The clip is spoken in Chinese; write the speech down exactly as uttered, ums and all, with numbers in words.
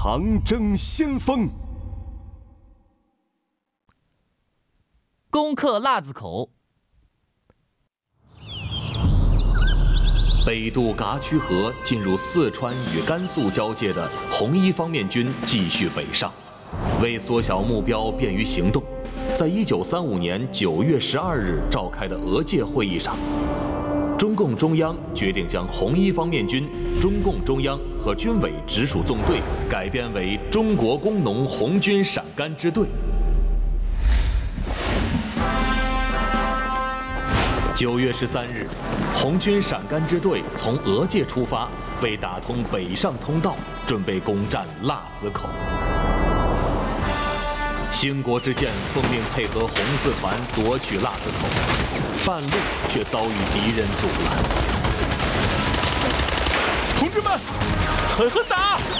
长征先锋。 攻克腊子口。 北渡嘎曲河，进入四川与甘肃交界的红一方面军继续北上。为缩小目标，便于行动，在一九三五年九月十二日召开的俄界会议上，中共中央决定将红一方面军、中共中央和军委直属纵队改编为中国工农红军陕甘支队。九月十三日，红军陕甘支队从俄界出发，为打通北上通道，准备攻占腊子口。兴国之健奉命配合红四团夺取腊子口，半路却遭遇敌人阻拦。 同志们，狠狠打！